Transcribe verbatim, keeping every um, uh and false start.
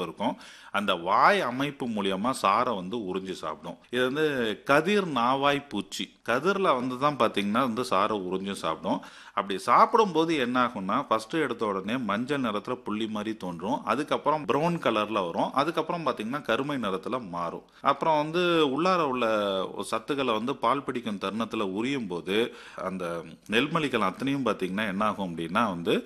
அமைப்பு இருக்கும். அந்த வாய் அமைப்பு மூலியமா சாரை வந்து உறிஞ்சி சாப்பிடும். இது வந்து கதிர் நாவாய் பூச்சி. கதிர்ல வந்து தான் பாத்தீங்கன்னா வந்து சாரை உறிஞ்சி சாப்பிடும். அப்படி சாப்பிடும்போது என்ன ஆகும்னா ஃபர்ஸ்ட் எடுத்த உடனே மஞ்சள் நிறத்துல புள்ளி மாதிரி தோன்றும். அதுக்கப்புறம் பிரவுன் கலர்ல வரும். அதுக்கப்புறம் பாத்தீங்கன்னா கருமை நிறத்துல மாறும். அப்புறம் வந்து உள்ளார உள்ள சத்துக்களை வந்து பால் பிடிக்கும் தருணத்துல உரியும் போது அந்த நெல்மணிகள் அத்தனையும் பாத்தீங்கன்னா என்ன ஆகும் அப்படின்னா வந்து